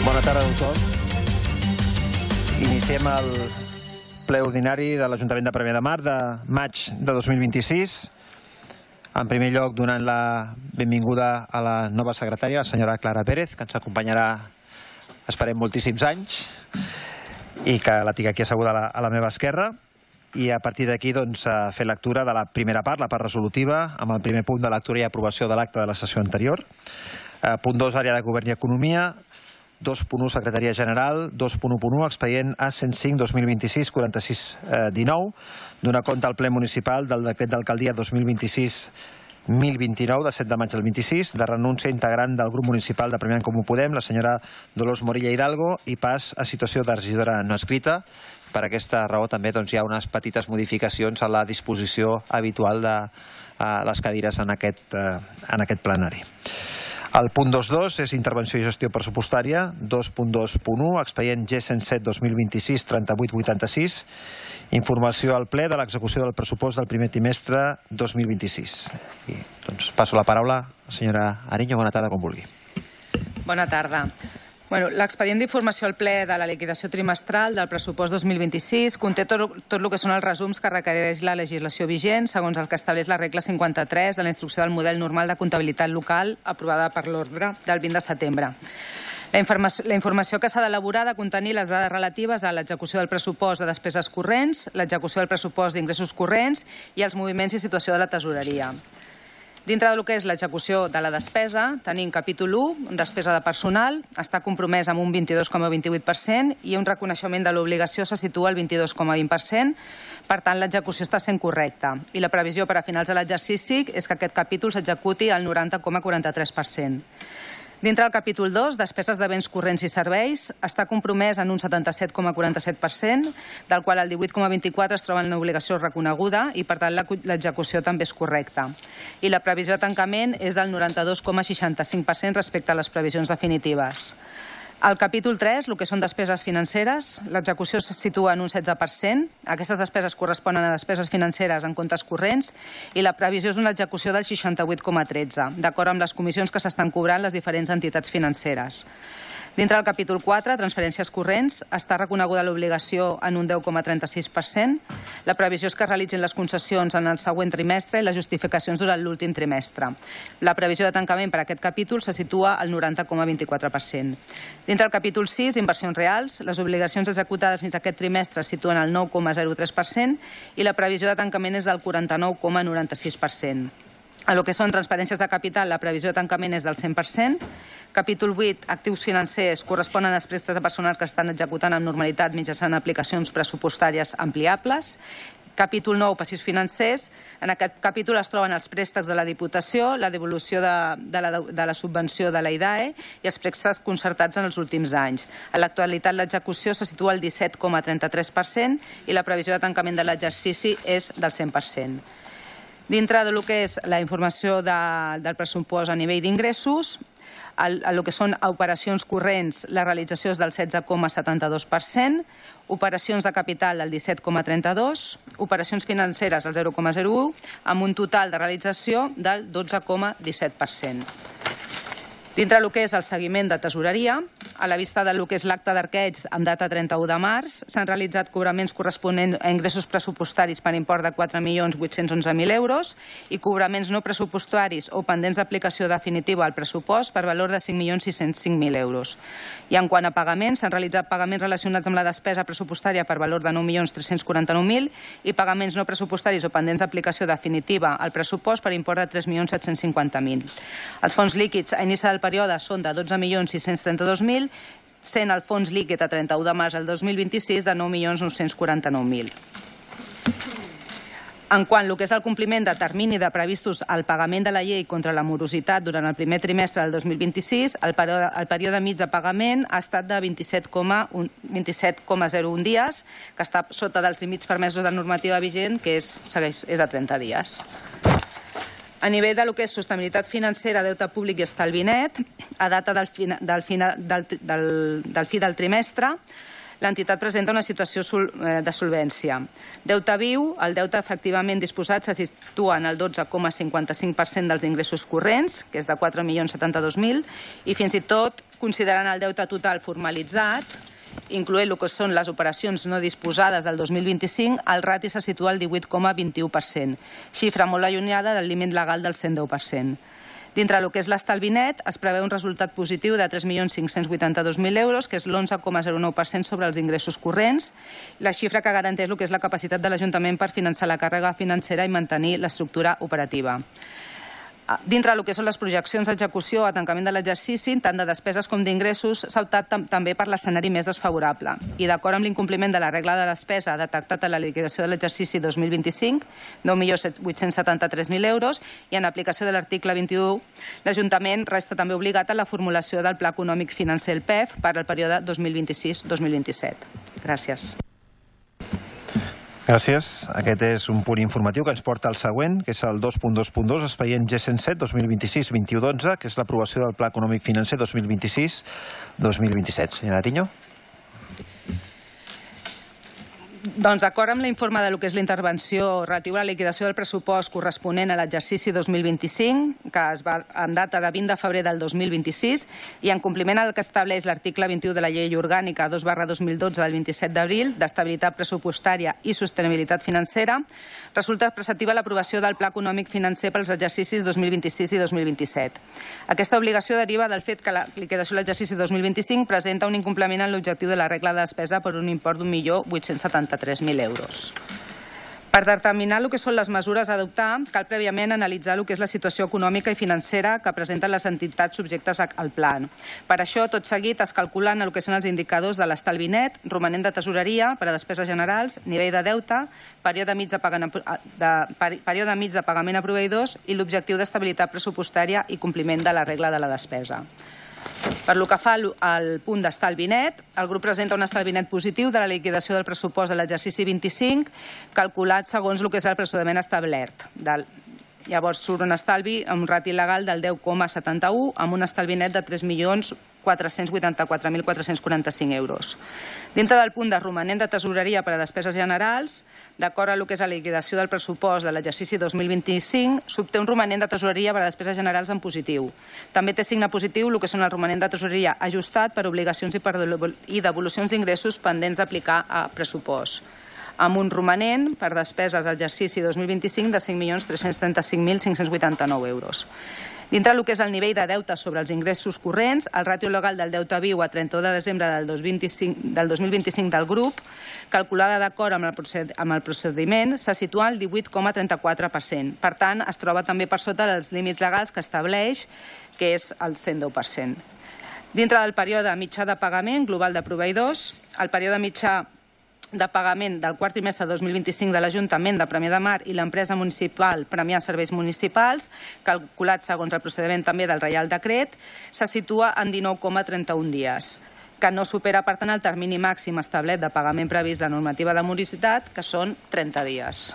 Bona tarda a tothom. Iniciem el ple ordinari de l'Ajuntament de Premià de Mar de maig de 2026. En primer lloc, donant la benvinguda a la nova secretària, la senyora Clara Pérez, que ens acompanyarà, esperem, moltíssims anys, i que la tinc aquí asseguda a la meva esquerra. I a partir d'aquí, fer lectura de la primera part, la part resolutiva, amb el primer punt de lectura i aprovació de l'acte de la sessió anterior. Punt 2, àrea de govern i economia. 2.1, secretaria general. 2.1, expedient A105 2026 4619, donar compte al ple municipal del decret d'alcaldia 2026-1029 de 7 de maig del 26, de renúncia integrant del grup municipal de Premià en Comú Podem, la senyora Dolors Morilla Hidalgo, i pas a situació de regidora no escrita. Per aquesta raó també hi ha unes petites modificacions a la disposició habitual de les cadires en aquest plenari. El punt 2.2 és intervenció i gestió pressupostària. 2.2.1, expedient G107 2026 3886, informació al ple de l'execució del pressupost del primer trimestre 2026. I, passo la paraula a la senyora Ariño. Bona tarda, com vulgui. Bona tarda. L'expedient d'informació al ple de la liquidació trimestral del pressupost 2026 conté tot el que són els resums que requereix la legislació vigent, segons el que estableix la regla 53 de la instrucció del model normal de comptabilitat local aprovada per l'ordre del 20 de setembre. La informació que s'ha d'elaborar ha de contenir les dades relatives a l'execució del pressupost de despeses corrents, l'execució del pressupost d'ingressos corrents i els moviments i situació de la tesoreria. Dintre del que és l'execució de la despesa, tenim capítol 1, despesa de personal, està compromès amb un 22,28% i un reconeixement de l'obligació se situa al 22,20%, per tant l'execució està sent correcta. I la previsió per a finals de l'exercici és que aquest capítol s'executi al 90,43%. Dintre del capítol 2, despeses de béns corrents i serveis, està compromès en un 77,47%, del qual el 18,24% es troba en l'obligació reconeguda i, per tant, l'execució també és correcta. I la previsió de tancament és del 92,65% respecte a les previsions definitives. Al capítol 3, el que són despeses financeres, l'execució se situa en un 16%. Aquestes despeses corresponen a despeses financeres en comptes corrents i la previsió és una execució del 68,13%, d'acord amb les comissions que s'estan cobrant les diferents entitats financeres. Dintre del capítol 4, transferències corrents, està reconeguda l'obligació en un 10,36%. La previsió és que es realitzin les concessions en el següent trimestre i les justificacions durant l'últim trimestre. La previsió de tancament per a aquest capítol se situa al 90,24%. Dintre del capítol 6, inversions reals, les obligacions executades fins a aquest trimestre es situen al 9,03% i la previsió de tancament és del 49,96%. A lo que són transferències de capital, la previsió de tancament és del 100%. Capítol 8, actius financers, corresponen als préstecs de personals que estan executant amb normalitat mitjançant aplicacions pressupostàries ampliables. Capítol 9, passius financers. En aquest capítol es troben els préstecs de la Diputació, la devolució de la subvenció de la IDAE i els préstecs concertats en els últims anys. En l'actualitat, l'execució se situa al 17,33% i la previsió de tancament de l'exercici és del 100%. Dintre del que és la informació del pressupost a nivell d'ingressos, el que són operacions corrents, la realització és del 16,72%, operacions de capital del 17,32%, operacions financeres del 0,01%, amb un total de realització del 12,17%. Dintre del que és el seguiment de tesoreria, a la vista del que és l'acte d'arqueig amb data 31 de març, s'han realitzat cobraments corresponents a ingressos pressupostaris per import de 4.811.000 euros i cobraments no pressupostaris o pendents d'aplicació definitiva al pressupost per valor de 5.605.000 euros. I en quant a pagaments, s'han realitzat pagaments relacionats amb la despesa pressupostària per valor de 9.349.000 i pagaments no pressupostaris o pendents d'aplicació definitiva al pressupost per import de 3.750.000. Els fons líquids a inici del període són de 12.632.000, sent el fons líquid a 31 de març del 2026 de 9.949.000. En quant al que és el compliment de termini de previstos al pagament de la llei contra la morositat durant el primer trimestre del 2026, el període mig de pagament ha estat de 27,01 dies, que està sota dels límits permesos de normativa vigent, que és de 30 dies. A nivell del que és sostenibilitat financera, deute públic i estalvi net, a data del fi del trimestre, l'entitat presenta una situació de solvència. Deute viu, el deute efectivament disposat se situa en el 12,55% dels ingressos corrents, que és de 4.072.000, i fins i tot, considerant el deute total formalitzat, incloent el que són les operacions no disposades del 2025, el rati se situa al 18,21%, xifra molt allunyada del límit legal del 110%. Dintre del que és l'estalvi net, es preveu un resultat positiu de 3.582.000 euros, que és l'11,09% sobre els ingressos corrents, la xifra que garanteix el que és la capacitat de l'Ajuntament per finançar la càrrega financera i mantenir l'estructura operativa. Dintre del que són les projeccions d'execució a tancament de l'exercici, tant de despeses com d'ingressos, s'ha optat també per l'escenari més desfavorable. I d'acord amb l'incompliment de la regla de despesa detectat a la liquidació de l'exercici 2025, 9.873.000 euros, i en aplicació de l'article 21, l'Ajuntament resta també obligat a la formulació del Pla Econòmic Financer, el PEF, per al període 2026-2027. Gràcies. Gràcies. Aquest és un punt informatiu que ens porta al següent, que és el 2.2.2, expedient G107 2026-2112, que és l'aprovació del Pla Econòmic Financer 2026-2027. Senyora Tiño. Doncs d'acord amb l'informe de lo que és la intervenció relativa a la liquidació del pressupost corresponent a l'exercici 2025, que es va en data de 20 de febrer del 2026, i en compliment al que estableix l'article 21 de la Llei Orgànica 2/2012 del 27 d'abril d'estabilitat pressupostària i sostenibilitat financera, resulta preceptiva l'aprovació del Pla Econòmic Financer pels exercicis 2026 i 2027. Aquesta obligació deriva del fet que la liquidació de l'exercici 2025 presenta un incompliment en l'objectiu de la regla de despesa per un import d'1.873.000 euros. Per determinar el que són les mesures a adoptar, cal prèviament analitzar el que és la situació econòmica i financera que presenten les entitats subjectes al pla. Per això, tot seguit, es calculen el que són els indicadors de l'estalvi net, romanent de tesoreria per a despeses generals, nivell de deute, període mig de pagament a proveïdors i l'objectiu d'estabilitat pressupostària i compliment de la regla de la despesa. Per lo que fa al punt d'estalvi net, el grup presenta un estalvi net positiu de la liquidació del pressupost de l'exercici 25, calculat segons el que és el procediment establert. Llavors surt un estalvi amb un rati legal del 10,71 amb un estalvi net de 3.484.445 euros. Dintre del punt de romanent de tesoreria per a despeses generals, d'acord amb el que és la liquidació del pressupost de l'exercici 2025, s'obté un romanent de tesoreria per a despeses generals en positiu. També té signe positiu el que són el romanent de tesoreria ajustat per obligacions i devolucions d'ingressos pendents d'aplicar a pressupost, amb un romanent per despeses a exercici 2025 de 5.335.589 euros. Dintre del que és el nivell de deute sobre els ingressos corrents, el ràtio legal del deute viu a 31 de desembre del 2025 del grup, calculada d'acord amb el procediment, se situa al 18,34%. Per tant, es troba també per sota dels límits legals que estableix, que és el 110%. Dintre del període mitjà de pagament global de proveïdors, el període mitjà de pagament del quart trimestre de 2025 de l'Ajuntament de Premià de Mar i l'empresa municipal Premià Serveis Municipals, calculat segons el procediment també del Reial Decret, se situa en 19,31 dies, que no supera, per tant, el termini màxim establert de pagament previst de normativa de morositat, que són 30 dies.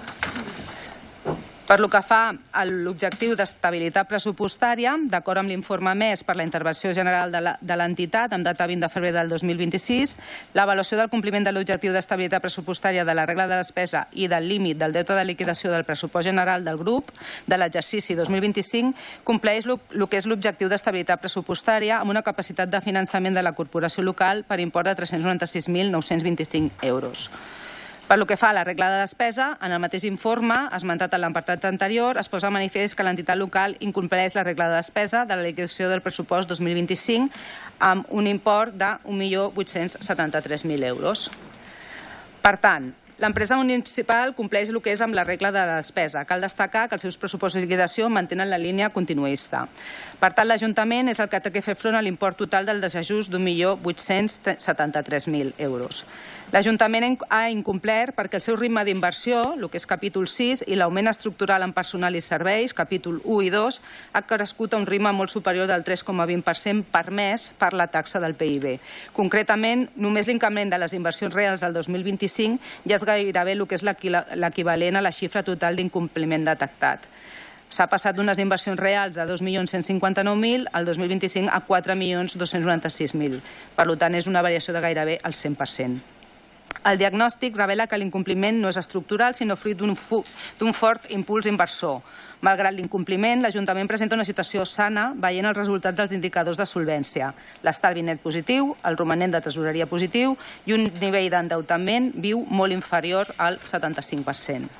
Per lo que fa a l'objectiu d'estabilitat pressupostària, d'acord amb l'informe emès per la intervenció general de l'entitat amb data 20 de febrer del 2026, l'avaluació del compliment de l'objectiu d'estabilitat pressupostària de la regla de despesa i del límit del deute de liquidació del pressupost general del grup de l'exercici 2025 compleix el que és l'objectiu d'estabilitat pressupostària amb una capacitat de finançament de la corporació local per import de 396.925 euros. Per lo que fa a la regla de despesa, en el mateix informe, esmentat en l'apartat anterior, es posa manifest que l'entitat local incompleix la regla de despesa de la liquidació del pressupost 2025 amb un import de 1.873.000 euros. Per tant, l'empresa municipal compleix el que és amb la regla de despesa. Cal destacar que els seus pressupostos de liquidació mantenen la línia continuista. Per tant, l'Ajuntament és el que ha de fer front a l'import total del desajust d'1.873.000 euros. L'Ajuntament ha incomplert perquè el seu ritme d'inversió, el que és capítol 6, i l'augment estructural en personal i serveis, capítol 1 i 2, ha crescut a un ritme molt superior del 3,20% permès per la taxa del PIB. Concretament, només l'increment de les inversions reals del 2025 ja és gairebé el que és l'equivalent a la xifra total d'incompliment detectat. S'ha passat d'unes inversions reals de 2.159.000 al 2025 a 4.296.000. Per tant, és una variació de gairebé el 100%. El diagnòstic revela que l'incompliment no és estructural, sinó fruit d'un fort impuls inversor. Malgrat l'incompliment, l'Ajuntament presenta una situació sana veient els resultats dels indicadors de solvència, l'estalvi net positiu, el romanent de tresoreria positiu i un nivell d'endeutament viu molt inferior al 75%.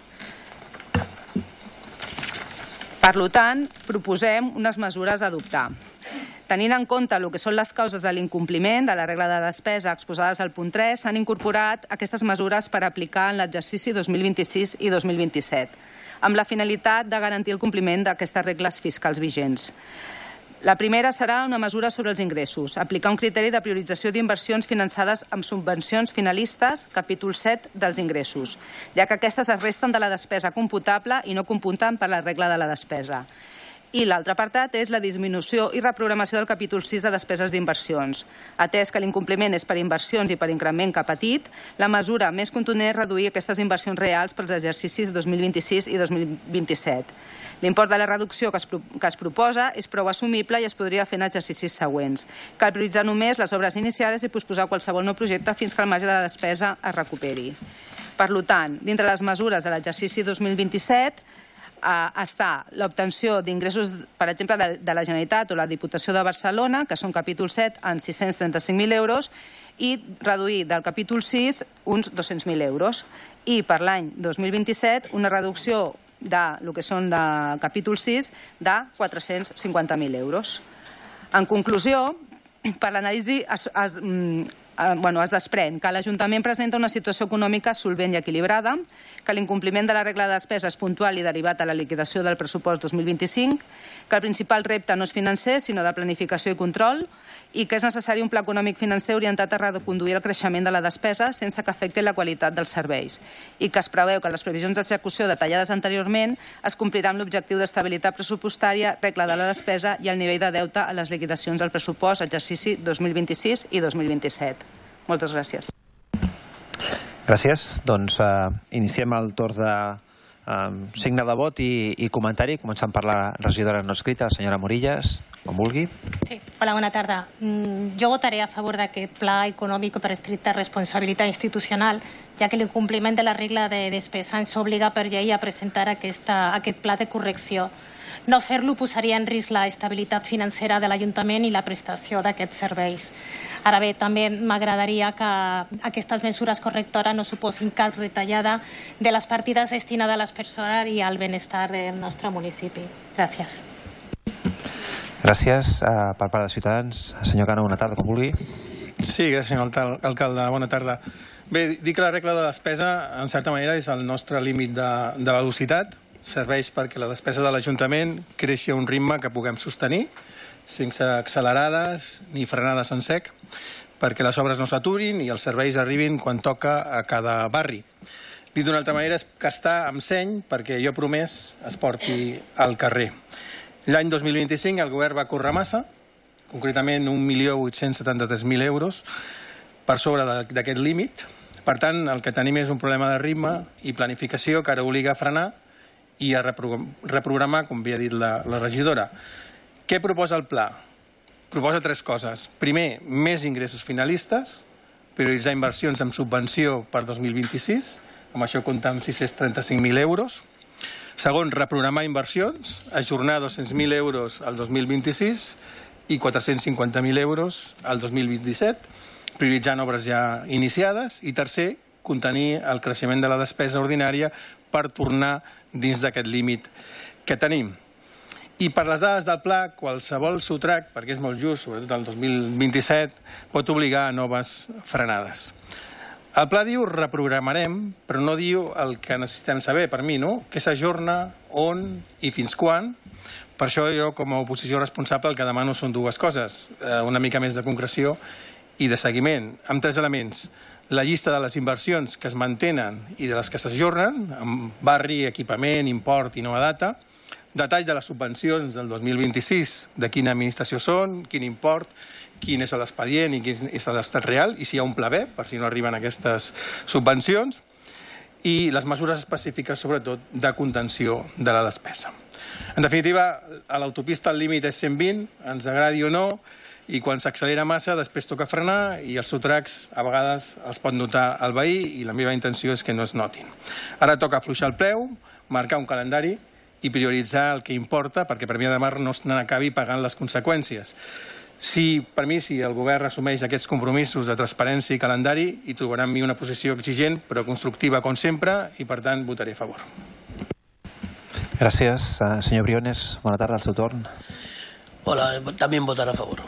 Per tant, proposem unes mesures a adoptar. Tenint en compte el que són les causes de l'incompliment de la regla de despesa exposades al punt 3, s'han incorporat aquestes mesures per aplicar en l'exercici 2026 i 2027, amb la finalitat de garantir el compliment d'aquestes regles fiscals vigents. La primera serà una mesura sobre els ingressos, aplicar un criteri de priorització d'inversions finançades amb subvencions finalistes, capítol 7 dels ingressos, ja que aquestes es resten de la despesa computable i no computen per la regla de la despesa. I l'altre apartat és la disminució i reprogramació del capítol 6 de despeses d'inversions. Atès que l'incompliment és per inversions i per increment que ha patit, la mesura més contundent és reduir aquestes inversions reals pels exercicis 2026 i 2027. L'import de la reducció que es proposa és prou assumible i es podria fer en exercicis següents. Cal prioritzar només les obres iniciades i posposar qualsevol nou projecte fins que el marge de despesa es recuperi. Per tant, dintre les mesures de l'exercici 2027, està l'obtenció d'ingressos, per exemple, de la Generalitat o la Diputació de Barcelona, que són capítol 7 en 635.000 euros, i reduir del capítol 6 uns 200.000 euros. I per l'any 2027 una reducció del que són de capítol 6 de 450.000 euros. En conclusió, per l'anàlisi es desprèn que l'Ajuntament presenta una situació econòmica solvent i equilibrada, que l'incompliment de la regla de despesa és puntual i derivat a la liquidació del pressupost 2025, que el principal repte no és financer, sinó de planificació i control, i que és necessari un pla econòmic financer orientat a reconduir el creixement de la despesa sense que afecti la qualitat dels serveis, i que es preveu que les previsions d'execució detallades anteriorment es compliran amb l'objectiu d'estabilitat pressupostària, regla de la despesa i el nivell de deute a les liquidacions del pressupost exercici 2026 i 2027. Moltes gràcies. Gràcies. Doncs iniciem el torn de signe de vot i comentari, començant per la regidora no escrita, la senyora Morillas, quan vulgui. Sí. Hola, bona tarda. Jo votaré a favor d'aquest pla econòmic per estricta responsabilitat institucional, ja que l'incompliment de la regla de despesa ens obliga per llei a presentar aquest pla de correcció. No fer-lo posaria en risc l'estabilitat financera de l'Ajuntament i la prestació d'aquests serveis. Ara bé, també m'agradaria que aquestes mesures correctores no suposin cap retallada de les partides destinades a les persones i al benestar del nostre municipi. Gràcies. Gràcies. Per part de Ciutadans, senyor Cano, bona tarda, com vulgui. Sí, gràcies, senyor alcalde. Bona tarda. Bé, dir que la regla de despesa, en certa manera, és el nostre límit de velocitat. Serveix perquè la despesa de l'Ajuntament creixi a un ritme que puguem sostenir, sense accelerades ni frenades en sec, perquè les obres no s'aturin i els serveis arribin quan toca a cada barri. Dit d'una altra manera, és que està amb seny perquè allò promès es porti al carrer. L'any 2025 el govern va córrer massa, concretament 1.873.000 euros per sobre d'aquest límit. Per tant, el que tenim és un problema de ritme i planificació que ara obliga a frenar i a reprogramar, com havia dit la regidora. Què proposa el pla? Proposa tres coses. Primer, més ingressos finalistes, prioritzar inversions amb subvenció per 2026, amb això compta amb 635.000 euros. Segon, reprogramar inversions, ajornar 200.000 euros al 2026 i 450.000 euros al 2027, prioritzant obres ja iniciades. I tercer, contenir el creixement de la despesa ordinària per tornar dins d'aquest límit que tenim. I per les dades del pla, qualsevol sotrac, perquè és molt just, sobretot el 2027, pot obligar a noves frenades. El pla diu reprogramarem, però no diu el que necessitem saber, per mi, no? Què s'ajorna, on i fins quan. Per això jo, com a oposició responsable, el que demano són dues coses, una mica més de concreció i de seguiment, amb tres elements. La llista de les inversions que es mantenen i de les que s'ajornen, amb barri, equipament, import i nova data, detall de les subvencions del 2026, de quina administració són, quin import, quin és l'expedient i quin és l'estat real, i si hi ha un pla B, per si no arriben aquestes subvencions, i les mesures específiques, sobretot, de contenció de la despesa. En definitiva, a l'autopista el límit és 120, ens agradi o no, i quan s'accelera massa després toca frenar i els sotracs a vegades els pot notar el veí i la meva intenció és que no es notin. Ara toca afluixar el preu, marcar un calendari i prioritzar el que importa perquè Premià de Mar no n'acabi pagant les conseqüències. Per mi, si el govern assumeix aquests compromisos de transparència i calendari, hi trobarà en mi una posició exigent però constructiva com sempre i per tant votaré a favor. Gràcies. Senyor Briones, bona tarda, al seu torn. Hola, también votar a favor.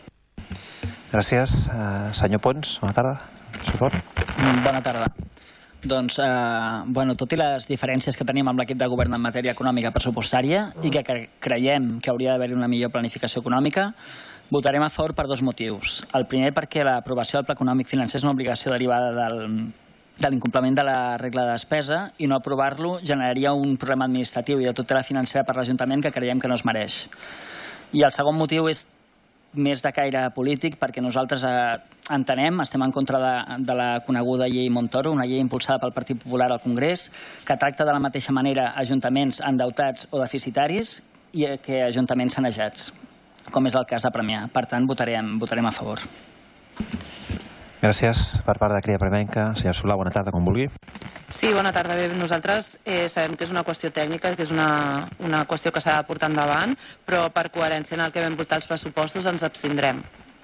Gràcies. Senyor Pons, bona tarda, al seu torn. Bona tarda. Doncs, tot i les diferències que tenim amb l'equip de govern en matèria econòmica pressupostària i que creiem que hauria d'haver-hi una millor planificació econòmica, votarem a favor per dos motius. El primer perquè l'aprovació del Pla Econòmic Financer és una obligació derivada de l'incompliment de la regla de despesa i no aprovar-lo generaria un problema administratiu i de tutela financera per l'Ajuntament que creiem que no es mereix. I el segon motiu és més de caire polític perquè nosaltres entenem, estem en contra de la coneguda llei Montoro, una llei impulsada pel Partit Popular al Congrés que tracta de la mateixa manera ajuntaments endeutats o deficitaris i que ajuntaments sanejats, com és el cas de Premià. Per tant, votarem a favor. Gràcies. Per part de Crida Premienca, senyor Solà, bona tarda, com vulgui. Sí, bona tarda. Bé, nosaltres sabem que és una qüestió tècnica, que és una qüestió que s'ha de portar endavant, però per coherència en el que vam portar els pressupostos ens abstindrem.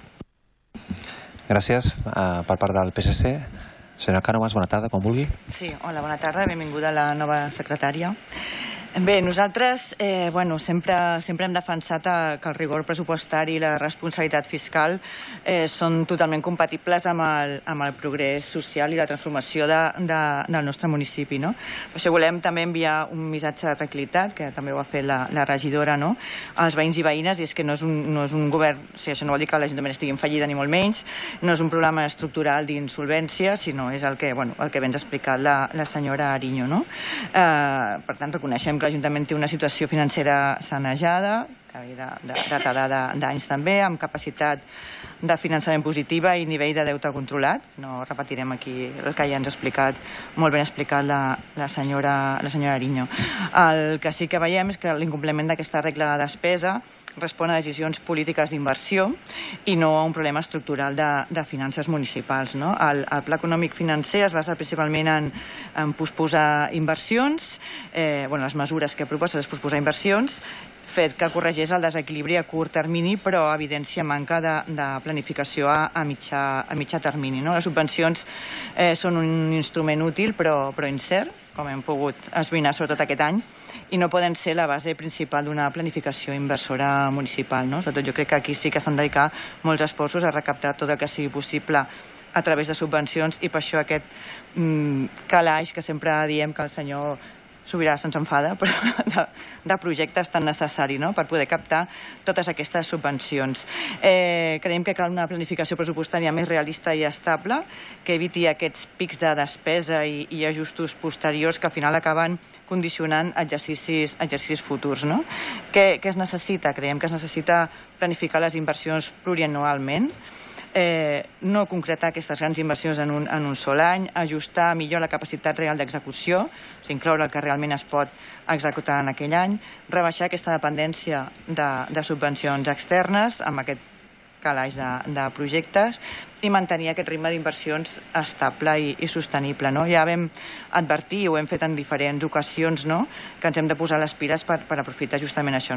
Gràcies. Per part del PSC, senyora Cànovas, bona tarda, com vulgui. Sí, hola, bona tarda, benvinguda la nova secretària. Bé, nosaltres sempre hem defensat que el rigor pressupostari i la responsabilitat fiscal són totalment compatibles amb el progrés social i la transformació del nostre municipi. Per això volem també enviar un missatge de tranquil·litat, que també ho ha fet la regidora, als veïns i veïnes, i és que no és un govern, això no vol dir que l'Ajuntament estigui en fallida ni molt menys, no és un problema estructural d'insolvència, sinó és el que ens ha explicat la senyora Ariño. Per tant, reconeixem que l'Ajuntament té una situació financera sanejada, que ve datada d'anys també, amb capacitat de finançament positiva i nivell de deute controlat. No repetirem aquí el que ja ens ha explicat, molt ben explicat la senyora Ariño. El que sí que veiem és que l'incompliment d'aquesta regla de despesa respon a decisions polítiques d'inversió i no a un problema estructural de finances municipals. El Pla Econòmic Financer es basa principalment en posposar inversions, les mesures que proposa és posposar inversions, fet que corregeix el desequilibri a curt termini, però evidència manca de planificació a mitjà termini. Les subvencions són un instrument útil però incert, com hem pogut esbrinar sobretot aquest any, i no poden ser la base principal d'una planificació inversora municipal. Sobretot jo crec que aquí sí que s'han de dedicar molts esforços a recaptar tot el que sigui possible a través de subvencions i per això aquest calaix que sempre diem que el senyor Subirà se'ns enfada, però de projectes tan necessari per poder captar totes aquestes subvencions. Creiem que cal una planificació pressupostària més realista i estable, que eviti aquests pics de despesa i ajustos posteriors que al final acaben condicionant exercicis futurs. Què es necessita? Creiem que es necessita planificar les inversions plurianualment, no concretar aquestes grans inversions en un sol any, ajustar millor la capacitat real d'execució, incloure el que realment es pot executar en aquell any, rebaixar aquesta dependència de subvencions externes amb aquest calaix de projectes i mantenir aquest ritme d'inversions estable i sostenible. Ja vam advertir, ho hem fet en diferents ocasions, que ens hem de posar les piles per aprofitar justament això,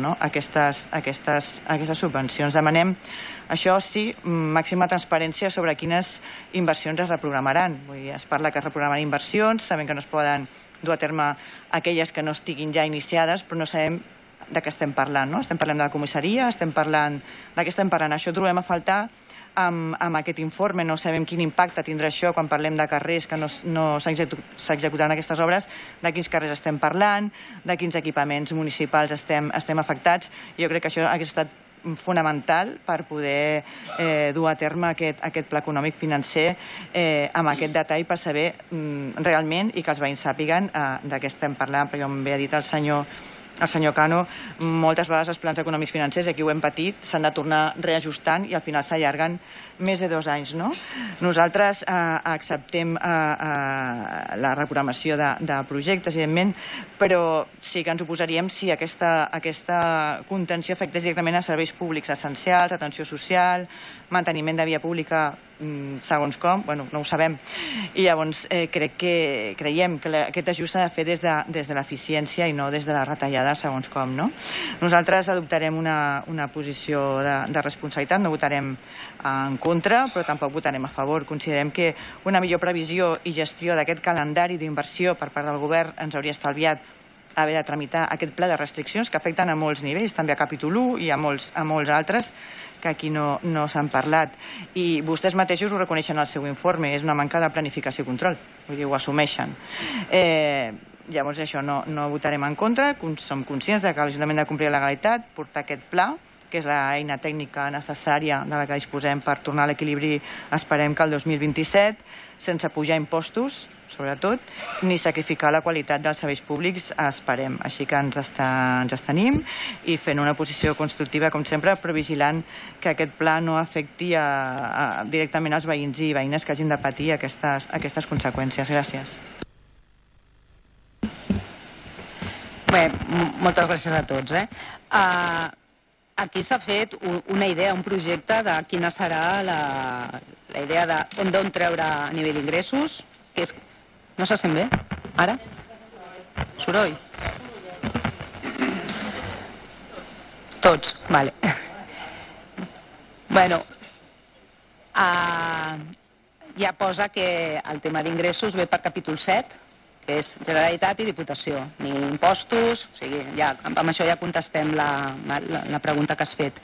aquestes subvencions. Demanem, això sí, màxima transparència sobre quines inversions es reprogramaran. Es parla que es reprogramaran inversions, sabem que no es poden dur a terme aquelles que no estiguin ja iniciades, però no sabem de què estem parlant. Estem parlant de la comissaria, estem parlant de què estem parlant. Això trobem a faltar amb aquest informe, no sabem quin impacte tindrà això quan parlem de carrers que no s'executaran aquestes obres, de quins carrers estem parlant, de quins equipaments municipals estem afectats. Jo crec que això hauria estat fonamental per poder dur a terme aquest pla econòmic financer amb aquest detall per saber realment i que els veïns sàpiguen de què estem parlant, perquè com bé ha dit el senyor el senyor Cano, moltes vegades els plans econòmics financers, aquí ho hem patit, s'han de tornar reajustant i al final s'allarguen més de 2 anys. Nosaltres acceptem la reprogramació de projectes, evidentment, però sí que ens oposaríem si aquesta contenció afectés directament a serveis públics essencials, atenció social, manteniment de via pública, segons com, no ho sabem. I llavors creiem que aquest ajust s'ha de fer des de l'eficiència i no des de la retallada, segons com. Nosaltres adoptarem una posició de responsabilitat, no votarem en contra, però tampoc votarem a favor. Considerem que una millor previsió i gestió d'aquest calendari d'inversió per part del govern ens hauria estalviat haver de tramitar aquest pla de restriccions que afecten a molts nivells, també a capítol 1 i a molts altres que aquí no s'han parlat. I vostès mateixos ho reconeixen al seu informe, és una manca de planificació i control, vull dir, ho assumeixen. Llavors això no votarem en contra, som conscients que l'Ajuntament ha de complir la legalitat, portar aquest pla, que és l'eina tècnica necessària de la que disposem per tornar a l'equilibri, esperem que el 2027, sense pujar impostos, sobretot, ni sacrificar la qualitat dels serveis públics, esperem. Així que ens abstenim i fent una posició constructiva, com sempre, però vigilant que aquest pla no afecti directament els veïns i veïnes que hagin de patir aquestes conseqüències. Gràcies. Bé, moltes gràcies a tots. Aquí s'ha fet una idea, un projecte de quina serà la idea d'on treure a nivell d'ingressos, que és... No se sent bé? Ara? Soroll? Tots, vale. Bueno, ja posa que el tema d'ingressos ve per capítol 7, que és Generalitat i Diputació, ni impostos, o sigui, amb això ja contestem la pregunta que has fet.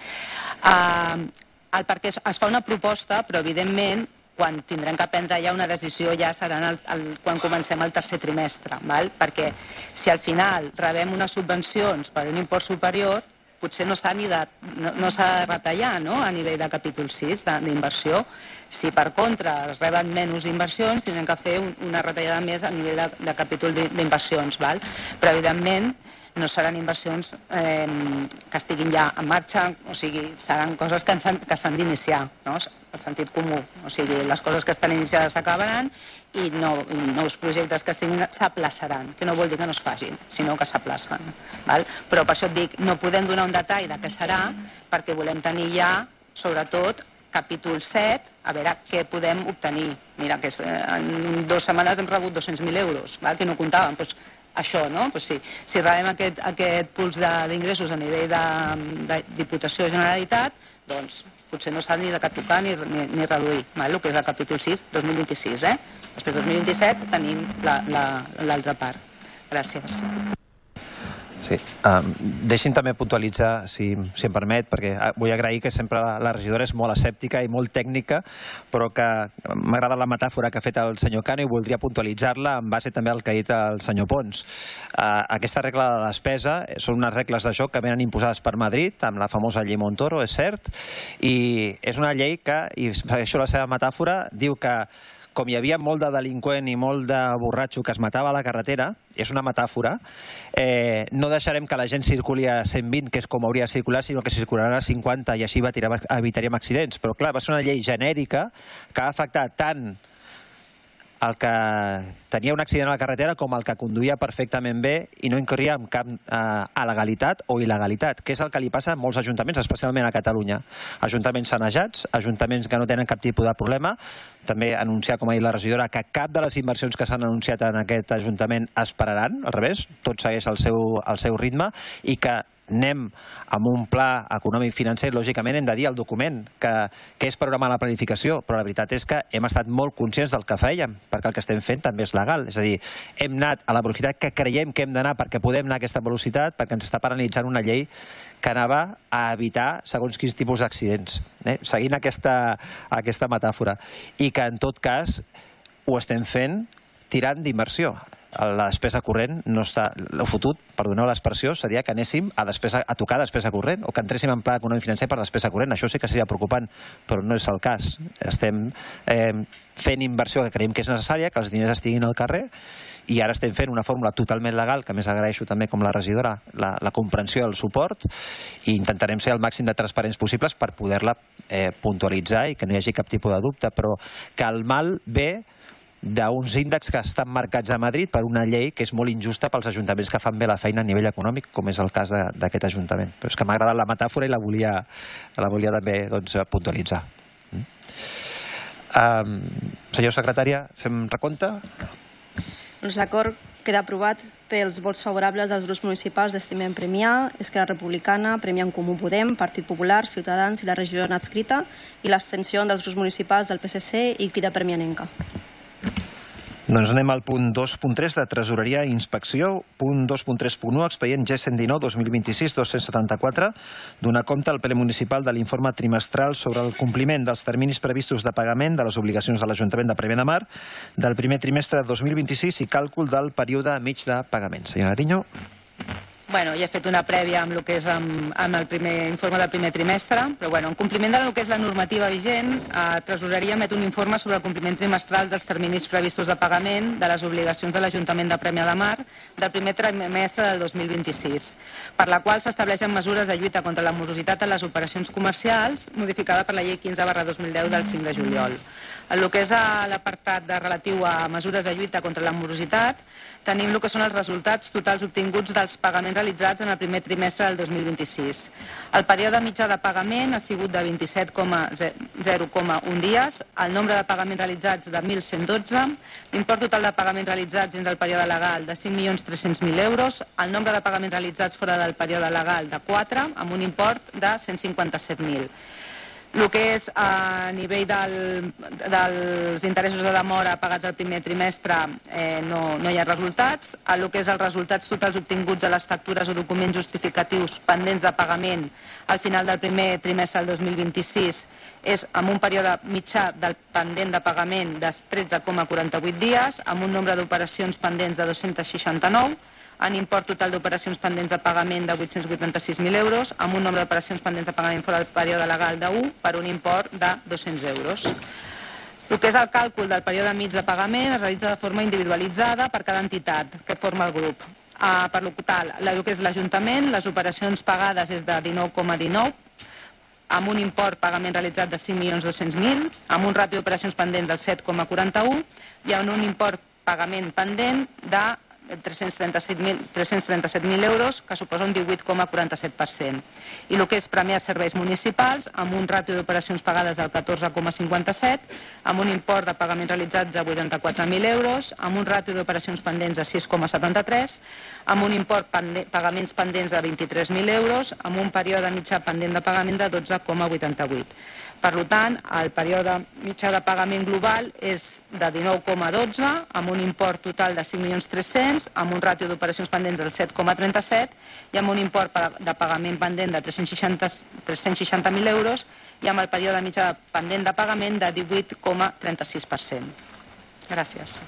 Perquè es fa una proposta, però evidentment, quan tindrem que prendre ja una decisió ja serà quan comencem el tercer trimestre, perquè si al final rebem unes subvencions per un import superior, potser no s'ha de retallar a nivell de capítol 6 d'inversió. Si per contra es reben menys inversions, tindrem que fer una retallada més a nivell de capítol d'inversions. Però evidentment no seran inversions que estiguin ja en marxa, o sigui, seran coses que s'han d'iniciar, el sentit comú. O sigui, les coses que estan iniciades s'acabaran i nous projectes que estiguin s'aplaçaran, que no vol dir que no es facin, sinó que s'aplacen. Però per això et dic, no podem donar un detall de què serà, perquè volem tenir ja, sobretot, capítol 7, a veure què podem obtenir. Mira, que en 2 setmanes hem rebut 200.000 euros, que no comptàvem. Això, no? Si rebem aquest puls d'ingressos a nivell de Diputació i Generalitat, doncs potser no s'ha ni de tocar ni reduir, el que és el capítol 6, 2026. Després, 2027, tenim l'altra part. Gràcies. Sí. Deixi'm també puntualitzar, si em permet, perquè vull agrair que sempre la regidora és molt escèptica i molt tècnica, però que m'agrada la metàfora que ha fet el senyor Cano i voldria puntualitzar-la en base també al que ha dit el senyor Pons. Aquesta regla de despesa són unes regles de joc que venen imposades per Madrid, amb la famosa llei Montoro, és cert, i és una llei que, i segueixo la seva metàfora, diu que com hi havia molt de delinqüent i molt de borratxo que es matava a la carretera, és una metàfora, no deixarem que la gent circuli a 120, que és com hauria de circular, sinó que circularà a 50 i així evitaríem accidents. Però clar, va ser una llei genèrica que ha afectat tant el que tenia un accident a la carretera com el que conduïa perfectament bé i no incorria en cap alegalitat o il·legalitat, que és el que li passa a molts ajuntaments, especialment a Catalunya. Ajuntaments sanejats, ajuntaments que no tenen cap tipus de problema. També anunciar, com ha dit la regidora, que cap de les inversions que s'han anunciat en aquest ajuntament es pararan, al revés, tot segueix el seu ritme, i que anem amb un pla econòmic financer, lògicament hem de dir al document que és programar la planificació, però la veritat és que hem estat molt conscients del que fèiem, perquè el que estem fent també és legal. És a dir, hem anat a la velocitat que creiem que hem d'anar perquè podem anar a aquesta velocitat, perquè ens està paralitzant una llei que anava a evitar segons quins tipus d'accidents, seguint aquesta metàfora. I que en tot cas ho estem fent tirant d'inversió. la despesa corrent no està... El fotut, perdoneu l'expressió, seria que anéssim a tocar despesa corrent o que entréssim en pla econòmic financer per despesa corrent. Això sí que seria preocupant, però no és el cas. Estem fent inversió que creiem que és necessària, que els diners estiguin al carrer, i ara estem fent una fórmula totalment legal, que a més agraeixo també com la regidora la comprensió i el suport, i intentarem ser el màxim de transparents possibles per poder-la puntualitzar i que no hi hagi cap tipus de dubte, però que el mal ve d'uns índexs que estan marcats a Madrid per una llei que és molt injusta pels ajuntaments que fan bé la feina a nivell econòmic, com és el cas d'aquest ajuntament. Però és que m'ha agradat la metàfora i la volia també puntualitzar. Senyor secretària, fem recompte? Doncs l'acord queda aprovat pels vots favorables dels grups municipals d'Estimem Premià, Esquerra Republicana, Premià en Comú Podem, Partit Popular, Ciutadans i la regidora adscrita, i l'abstenció dels grups municipals del PSC i Crida Premianenca. Doncs anem al punt 2.3 de Tresoreria i Inspecció, punt 2.3.1, expedient G119 2026-274, donar compte al ple municipal de l'informe trimestral sobre el compliment dels terminis previstos de pagament de les obligacions de l'Ajuntament de Premià de Mar del primer trimestre de 2026 i càlcul del període mig de pagament. Senyora Ariño. Bueno, ja he fet una prèvia amb el que és amb el primer informe del primer trimestre, però bueno, en compliment del que és la normativa vigent, Tresoreria emet un informe sobre el compliment trimestral dels terminis previstos de pagament de les obligacions de l'Ajuntament de Premià de Mar del primer trimestre del 2026, per la qual s'estableixen mesures de lluita contra la morositat en les operacions comercials, modificada per la llei 15/2010 del 5 de juliol. En el que és l'apartat relatiu a mesures de lluita contra la morositat, tenim el que són els resultats totals obtinguts dels pagaments realitzats en el primer trimestre del 2026. El període mitjà de pagament ha sigut de 27,0,1 dies, el nombre de pagaments realitzats de 1.112, l'import total de pagaments realitzats dins del període legal de 5.300.000 euros, el nombre de pagaments realitzats fora del període legal de 4, amb un import de 157.000. El que és a nivell dels interessos de demora pagats al primer trimestre no hi ha resultats. El que és els resultats totals obtinguts a les factures o documents justificatius pendents de pagament al final del primer trimestre del 2026 és amb un període mitjà del pendent de pagament de 13,48 dies, amb un nombre d'operacions pendents de 269, en import total d'operacions pendents de pagament de 886.000 euros, amb un nombre d'operacions pendents de pagament fora del període legal de 1 per un import de 200 euros. El que és el càlcul del període mig de pagament es realitza de forma individualitzada per cada entitat que forma el grup. Per lo tal, el que és l'Ajuntament, les operacions pagades és de 19,19, amb un import pagament realitzat de 5.200.000, amb un ràtio d'operacions pendents del 7,41 i amb un import pagament pendent de 337.000 euros, que suposa un 18,47%. I el que és Premià Serveis Municipals, amb un ràtio d'operacions pagades del 14,57, amb un import de pagaments realitzats de 84.000 euros, amb un ràtio d'operacions pendents de 6,73, amb un import pagaments pendents de 23.000 euros, amb un període mitjà pendent de pagament de 12,88. Per tant, el període mitjà de pagament global és de 19,12, amb un import total de 5.300.000, amb un ràtio d'operacions pendents del 7,37 i amb un import de pagament pendent de 360.000 euros i amb el període mitjà pendent de pagament de 18,36%. Gràcies.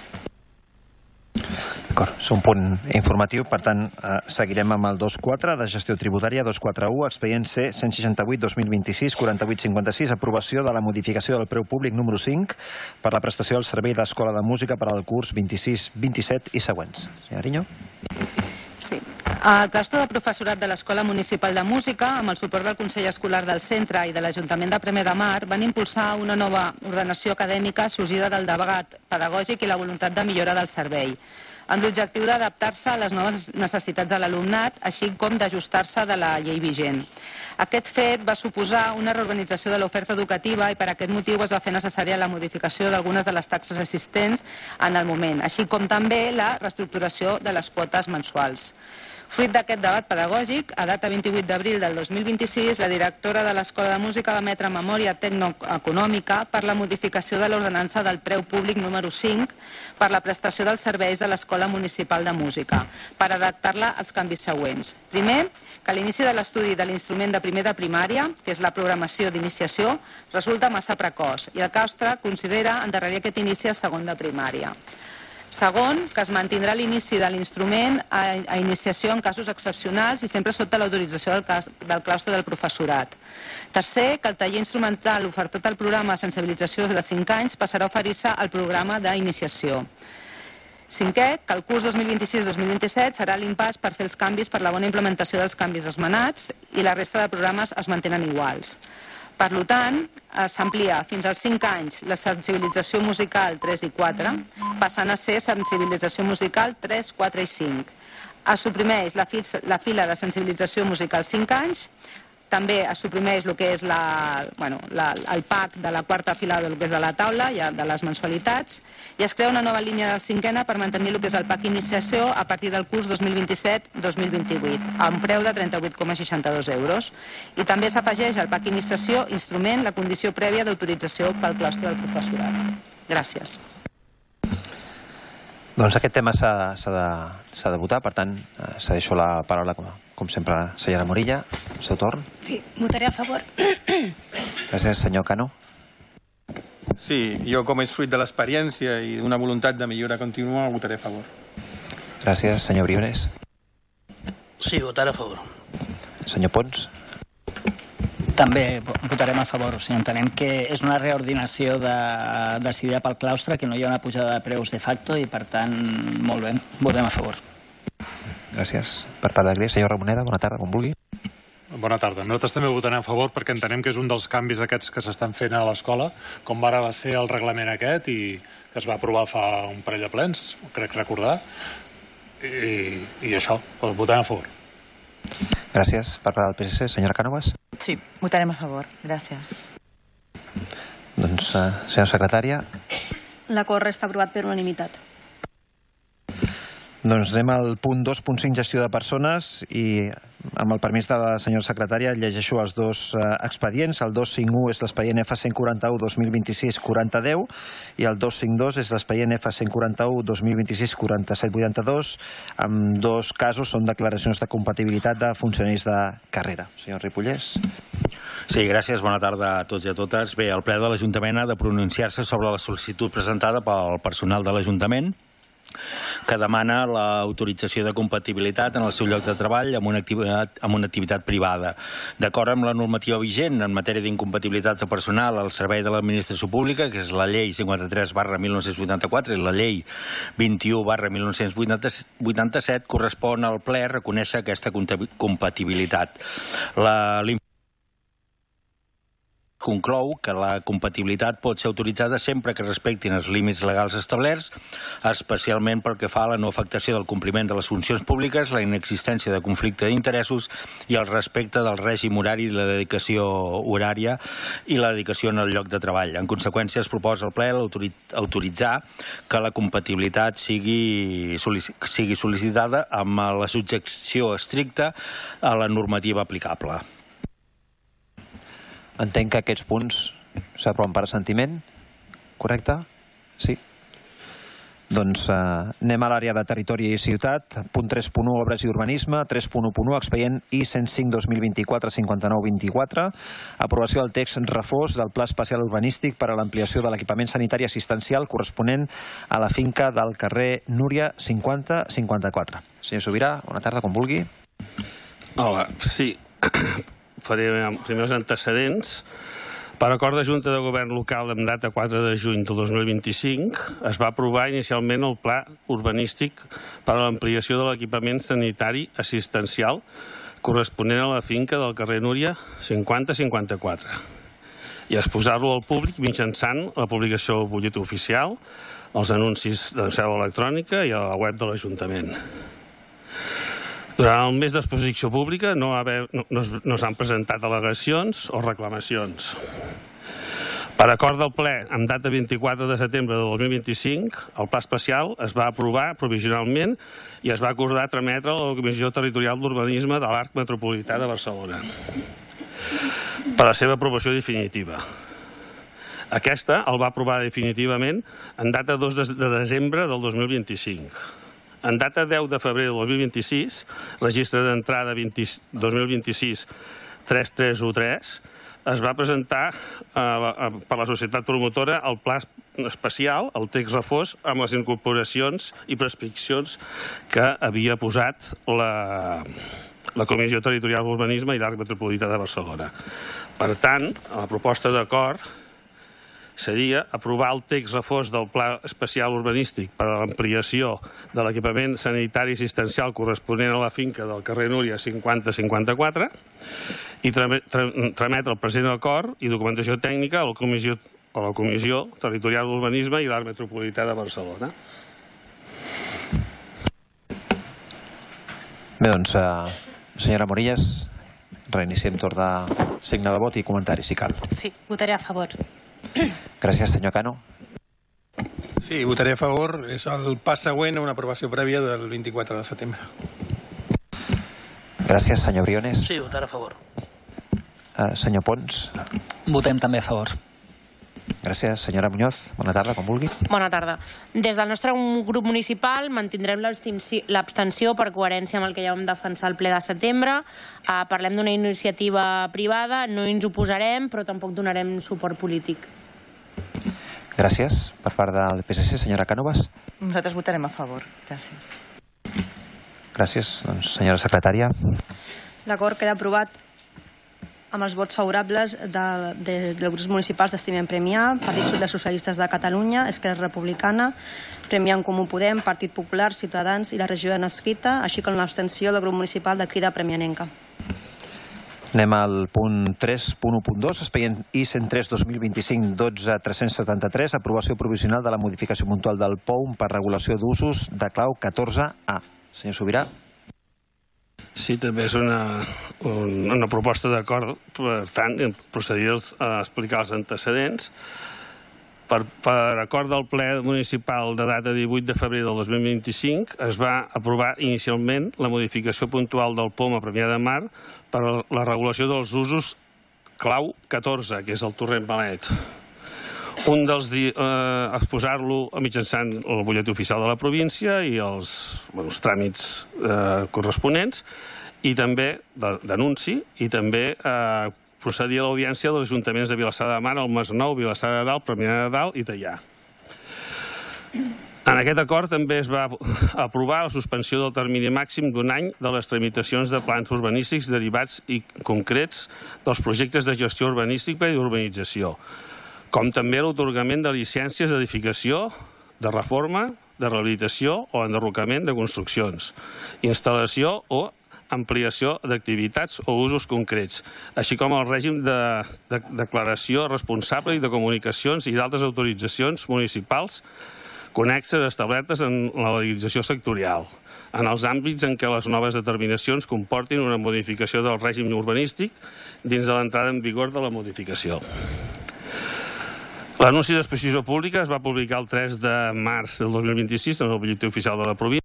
D'acord, és un punt informatiu, per tant, seguirem amb el 2.4 de gestió tributària, 2.4.1, expedient C 168-2026, 4856, aprovació de la modificació del preu públic número 5 per la prestació del servei d'escola de música per al curs 26-27 i següents. Senyora Ariño. Sí. El claustre de professorat de l'Escola Municipal de Música, amb el suport del Consell Escolar del Centre i de l'Ajuntament de Premià de Mar, van impulsar una nova ordenació acadèmica sorgida del debat pedagògic i la voluntat de millora del servei, amb l'objectiu d'adaptar-se a les noves necessitats de l'alumnat, així com d'ajustar-se de la llei vigent. Aquest fet va suposar una reorganització de l'oferta educativa i per aquest motiu es va fer necessària la modificació d'algunes de les taxes existents en el moment, així com també la reestructuració de les quotes mensuals. Fruit d'aquest debat pedagògic, a data 28 d'abril del 2026, la directora de l'Escola de Música va emetre memòria tecnoeconòmica per la modificació de l'ordenança del preu públic número 5 per la prestació dels serveis de l'Escola Municipal de Música, per adaptar-la als canvis següents. Primer, que l'inici de l'estudi de l'instrument de primer de primària, que és la programació d'iniciació, resulta massa precoç i el claustre considera endarrerir aquest inici a segon de primària. Segon, que es mantindrà l'inici de l'instrument a iniciació en casos excepcionals i sempre sota l'autorització del claustre del professorat. Tercer, que el taller instrumental ofertat al programa de sensibilització de 5 anys passarà a oferir-se al programa d'iniciació. Cinquè, que el curs 2026-2027 serà l'impàs per fer els canvis per la bona implementació dels canvis esmenats i la resta de programes es mantenen iguals. Per tant, s'amplia fins als 5 anys la sensibilització musical 3 i 4, passant a ser sensibilització musical 3, 4 i 5. Es suprimeix la fila de sensibilització musical 5 anys, també es suprimeix el que és el PAC de la quarta fila del que és de la taula, de les mensualitats, i es crea una nova línia de cinquena per mantenir el que és el PAC iniciació a partir del curs 2027-2028, a un preu de 38,62 euros. I també s'afegeix al PAC iniciació instrument la condició prèvia d'autorització pel claustre del professorat. Gràcies. Doncs aquest tema s'ha de votar, per tant, cedeixo la paraula, com sempre, a la senyora Morilla. El seu torn. Sí, votaré a favor. Gràcies, senyor Cano. Sí, jo com és fruit de l'experiència i d'una voluntat de millora contínua, votaré a favor. Gràcies, senyor Briones. Sí, votar a favor. Senyor Pons. També votarem a favor. O sigui, entenem que és una reordinació decidida pel claustre, que no hi ha una pujada de preus de facto i, per tant, molt bé, votem a favor. Gràcies. Per part de Gris, senyor Ramoneda, bona tarda, com vulgui. Bona tarda. Nosaltres també votarem a favor perquè entenem que és un dels canvis aquests que s'estan fent a l'escola, com ara va ser el reglament aquest i que es va aprovar fa un parell de plens, crec recordar, i això, doncs votem a favor. Gràcies. Per part del PSC, senyora Cànovas. Sí, votarem a favor. Gràcies. Doncs, senyora secretària. L'acord resta aprovat per unanimitat. Doncs anem al punt 2.5, gestió de persones, i amb el permís de la senyora secretària llegeixo els dos expedients. El 251 és l'expedient F141-2026-4010 i el 252 és l'expedient F141-2026-4782. En dos casos són declaracions de compatibilitat de funcionaris de carrera. Senyor Ripollès. Sí, gràcies. Bona tarda a tots i a totes. Bé, el ple de l'Ajuntament ha de pronunciar-se sobre la sol·licitud presentada pel personal de l'Ajuntament que demana l'autorització de compatibilitat en el seu lloc de treball amb una activitat privada. D'acord amb la normativa vigent en matèria d'incompatibilitats de personal al servei de l'administració pública, que és la llei 53/1984 i la llei 21/1987, correspon al ple reconèixer aquesta compatibilitat. Conclou que la compatibilitat pot ser autoritzada sempre que respectin els límits legals establerts, especialment pel que fa a la no afectació del compliment de les funcions públiques, la inexistència de conflicte d'interessos i el respecte del règim horari i la dedicació horària i la dedicació en el lloc de treball. En conseqüència, es proposa al ple autoritzar que la compatibilitat sigui sol·licitada amb la subjecció estricta a la normativa aplicable. Entenc que aquests punts s'aproven per assentiment, correcte? Sí. Doncs anem a l'àrea de territori i ciutat. Punt 3.1, obres i urbanisme. 3.1.1, expedient I-105-2024-5924. Aprovació del text refós del Pla Especial Urbanístic per a l'ampliació de l'equipament sanitari assistencial corresponent a la finca del carrer Núria 50-54. Senyor Sobirà, bona tarda, com vulgui. Hola, sí. Faré primers antecedents. Per acord de Junta de Govern Local amb data 4 de juny del 2025 es va aprovar inicialment el Pla Urbanístic per a l'ampliació de l'equipament sanitari assistencial corresponent a la finca del carrer Núria 50-54 i exposar-lo al públic mitjançant la publicació del butlletí oficial, els anuncis de seu electrònica i a la web de l'Ajuntament. Durant el mes d'exposició pública no s'han presentat al·legacions o reclamacions. Per acord del ple, amb data 24 de setembre de 2025, el pla especial es va aprovar provisionalment i es va acordar trametre a la Comissió Territorial d'Urbanisme de l'Arc Metropolità de Barcelona per a la seva aprovació definitiva. Aquesta el va aprovar definitivament en data 2 de desembre del 2025. En data 10 de febrer del 2026, registre d'entrada 2026-3313, es va presentar per la societat promotora el pla especial, el text refós, amb les incorporacions i prescripcions que havia posat la Comissió Territorial d'Urbanisme i l'Àrea Metropolitana de Barcelona. Per tant, la proposta d'acord seria aprovar el text refós del Pla Especial Urbanístic per a l'ampliació de l'equipament sanitari assistencial corresponent a la finca del carrer Núria 50-54 i trametre el present acord i documentació tècnica a la Comissió Territorial d'Urbanisme i l'Àrea Metropolitana de Barcelona. Bé, doncs, senyora Morillas, reiniciem torn de signe de vot i comentari, si cal. Sí, votaré a favor. Gràcies, senyor Cano. Sí, votaré a favor. És el pas següent a una aprovació prèvia del 24 de setembre. Gràcies, senyor Briones. Sí, votar a favor. Senyor Pons. Votem també a favor. Gràcies, senyora Muñoz. Bona tarda, com vulgui. Bona tarda. Des del nostre grup municipal mantindrem l'abstenció per coherència amb el que ja vam defensar al ple de setembre. Parlem d'una iniciativa privada, no ens oposarem, però tampoc donarem suport polític. Gràcies. Per part del PSC, senyora Cànovas. Nosaltres votarem a favor. Gràcies. Gràcies. Doncs, senyora secretària. L'acord queda aprovat amb els vots favorables dels grups municipals d'Estimem Premià, Partit dels Socialistes de Catalunya, Esquerra Republicana, Premià en Comú Podem, Partit Popular, Ciutadans i la regió de Nascrita, així com l'abstenció del grup municipal de Crida Premianenca. Anem al punt 3.1.2, expedient I-103 2025 12 373, aprovació provisional de la modificació puntual del POUM per regulació d'usos de clau 14A. Senyor Sobirà. Sí, també és una proposta d'acord, per tant, procedir a explicar els antecedents. Per acord del ple municipal de data 18 de febrer del 2025 es va aprovar inicialment la modificació puntual del POM a Premià de Mar per a la regulació dels usos clau 14, que és el torrent Malet. Un dels exposar-lo mitjançant el butlletí oficial de la província i els tràmits corresponents, i també d'anunci, i també procedir a l'audiència dels ajuntaments de Vilassar de Mar, el Masnou, Vilassar de Dalt, Premià de Dalt i Teià. En aquest acord també es va aprovar la suspensió del termini màxim d'un any de les tramitacions de plans urbanístics derivats i concrets dels projectes de gestió urbanística i d'urbanització, com també l'atorgament de llicències d'edificació, de reforma, de rehabilitació o enderrocament de construccions, instal·lació o ampliació d'activitats o usos concrets, així com el règim de declaració responsable i de comunicacions i d'altres autoritzacions municipals connexes establertes en la legislació sectorial, en els àmbits en què les noves determinacions comportin una modificació del règim urbanístic dins de l'entrada en vigor de la modificació. L'anunci d'exposició pública es va publicar el 3 de març del 2026 en el butlletí oficial de la província,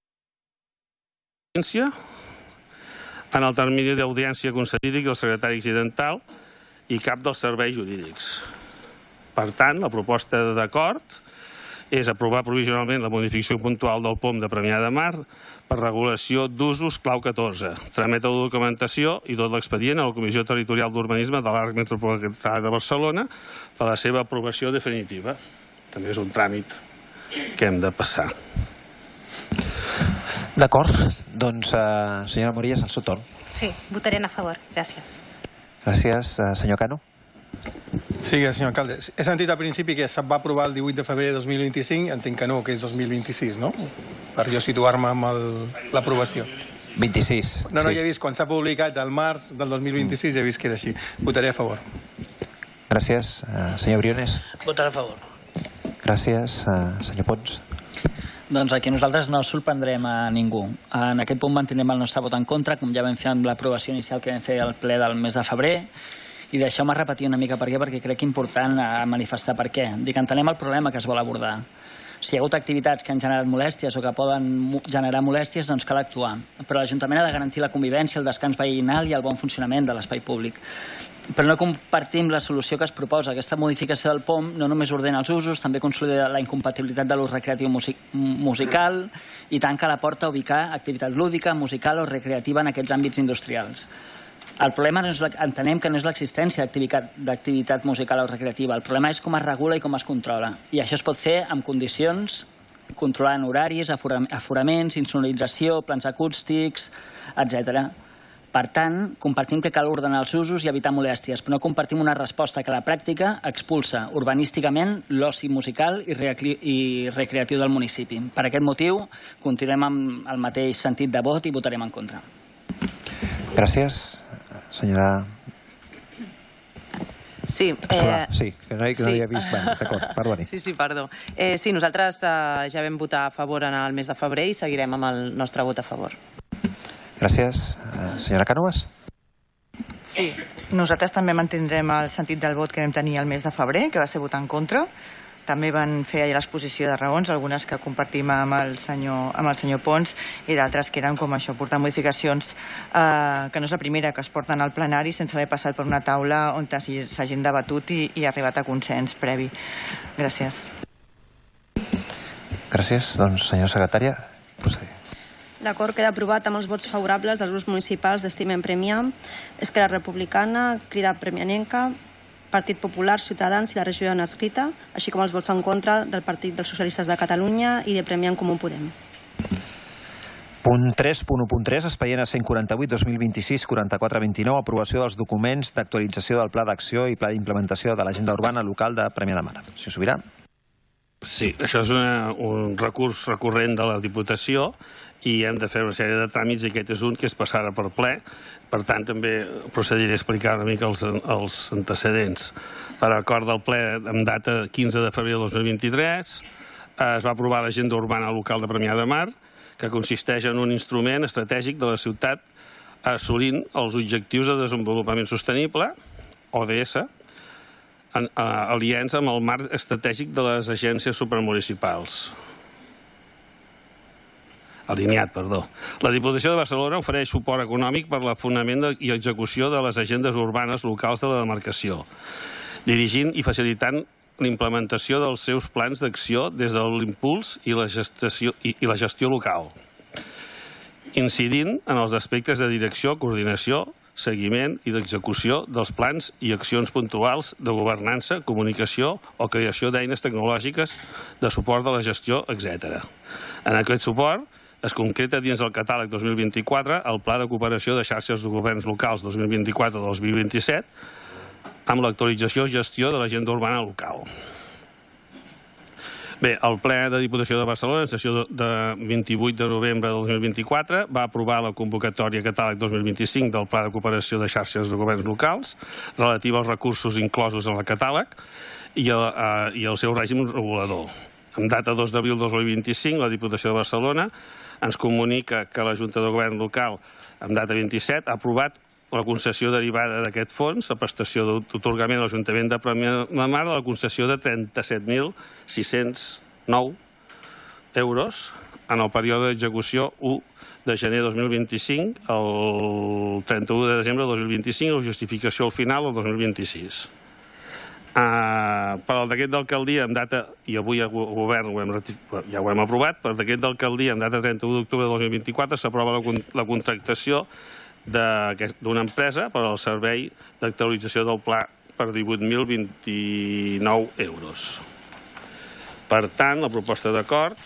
en el termini d'audiència concedida del secretari accidental i cap dels serveis jurídics. Per tant, la proposta d'acord és aprovar provisionalment la modificació puntual del POM de Premià de Mar per regulació d'usos clau 14, trametre la documentació i tot l'expedient a la Comissió Territorial d'Urbanisme de l'Àrea Metropolitana de Barcelona per a la seva aprovació definitiva. També és un tràmit que hem de passar. D'acord, doncs, senyora Morillas, el seu torn. Sí, votaré a favor. Gràcies. Gràcies, senyor Cano. Sí, senyor alcalde. He sentit al principi que se'n va aprovar el 18 de febrer de 2025, entenc que no, que és 2026, no? Per jo situar-me amb l'aprovació. 26. No, ja he vist, quan s'ha publicat el març del 2026, ja he vist que era així. Votaré a favor. Gràcies, senyor Briones. Votar a favor. Gràcies, senyor Pons. Doncs aquí nosaltres no sorprendrem a ningú. En aquest punt mantindrem el nostre vot en contra, com ja vam fer amb l'aprovació inicial que vam fer al ple del mes de febrer, i deixeu-me repetir una mica per què, perquè crec important manifestar per què. Dic, entenem el problema que es vol abordar. Si hi ha hagut activitats que han generat molèsties o que poden generar molèsties, doncs cal actuar. Però l'Ajuntament ha de garantir la convivència, el descans veïnal i el bon funcionament de l'espai públic. Però no compartim la solució que es proposa. Aquesta modificació del POM no només ordena els usos, també consolida la incompatibilitat de l'ús recreatiu musical i tanca la porta a ubicar activitat lúdica, musical o recreativa en aquests àmbits industrials. El problema entenem que no és l'existència d'activitat musical o recreativa. El problema és com es regula i com es controla. I això es pot fer amb condicions, controlant horaris, aforaments, insonorització, plans acústics, etc. Per tant, compartim que cal ordenar els usos i evitar molèsties, però no compartim una resposta que a la pràctica expulsa urbanísticament l'oci musical i recreatiu del municipi. Per aquest motiu, continuem amb el mateix sentit de vot i votarem en contra. Gràcies. Senyora... Sí, sí, que no havia vist. D'acord, perdoni. Sí, perdó. Sí, nosaltres ja vam votar a favor en el mes de febrer i seguirem amb el nostre vot a favor. Gràcies. Senyora Cànovas? Sí, nosaltres també mantindrem el sentit del vot que vam tenir el mes de febrer, que va ser votar en contra. També van fer allà l'exposició de raons, algunes que compartim amb el senyor Pons i d'altres que eren com això, portar modificacions que no és la primera que es porten al plenari sense haver passat per una taula on s'hagin debatut i arribat a consens previ. Gràcies. Gràcies. Doncs, senyora secretària, procedi. L'acord queda aprovat amb els vots favorables dels grups municipals d'Estimem Premià, Esquerra Republicana, Crida Premianenca, Partit Popular, Ciutadans i la regió adscrita, així com els vots en contra del Partit dels Socialistes de Catalunya i de Premià en Comú Podem. Punt 3.1.3, expedient a 148-2026-4429, aprovació dels documents d'actualització del Pla d'Acció i Pla d'Implementació de l'Agenda Urbana Local de Premià de Mar. Senyor Sobirà. Sí, això és un recurs recurrent de la Diputació i hem de fer una sèrie de tràmits i aquest és un que es passarà per ple. Per tant, també procediré a explicar una mica els antecedents. Per acord del ple amb data 15 de febrer de 2023 es va aprovar l'Agenda Urbana Local de Premià de Mar, que consisteix en un instrument estratègic de la ciutat assolint els objectius de desenvolupament sostenible, ODS, aliens amb el marc estratègic de les agències supramunicipals. Alineat, perdó. La Diputació de Barcelona ofereix suport econòmic per l'afonament i execució de les agendes urbanes locals de la demarcació, dirigint i facilitant l'implementació dels seus plans d'acció des de l'impuls i la gestió local, incidint en els aspectes de direcció, coordinació, seguiment i d'execució dels plans i accions puntuals de governança, comunicació o creació d'eines tecnològiques de suport de la gestió, etc. En aquest suport es concreta dins del catàleg 2024 el Pla de Cooperació de Xarxes de Governs Locals 2024-2027 amb l'actualització i gestió de l'agenda urbana local. Bé, el ple de Diputació de Barcelona, en sessió de 28 de novembre de 2024, va aprovar la convocatòria catàleg 2025 del Pla de Cooperació de Xarxes de Governs Locals relativa als recursos inclosos en el catàleg i el seu règim regulador. En data 2 d'abril de 2025, la Diputació de Barcelona ens comunica que la Junta de Govern Local, en data 27, ha aprovat la concessió derivada d'aquest fons, la prestació d'atorgament a l'Ajuntament de Premià de Mar de la concessió de 37.609 euros en el període d'execució 1 de gener de 2025 al 31 de desembre de 2025 i la justificació al final del 2026. Per al decret d'alcaldia en data, i avui el govern ja ho hem aprovat, per al decret d'alcaldia en data 31 d'octubre de 2024 s'aprova la contractació d'una empresa per al servei d'actualització del pla per 18.029 euros. Per tant, la proposta d'acord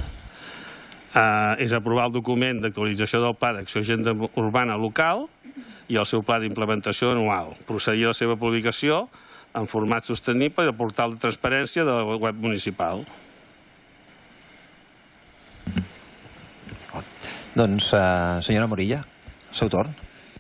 és aprovar el document d'actualització del pla d'acció agenda urbana local i el seu pla d'implementació anual, procedir a la seva publicació en format sostenible i el portal de transparència de la web municipal. Doncs, senyora Morilla, seu torn.